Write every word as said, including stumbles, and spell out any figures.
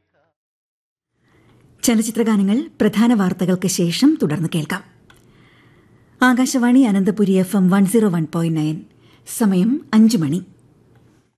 ചലച്ചിത്രഗാനങ്ങൾ പ്രധാന വാർത്തകൾക്ക് ശേഷം തുടർന്ന് കേൾക്കാം. Akashvani Ananthapuri F M one zero one point nine. സമയം അഞ്ചു മണി.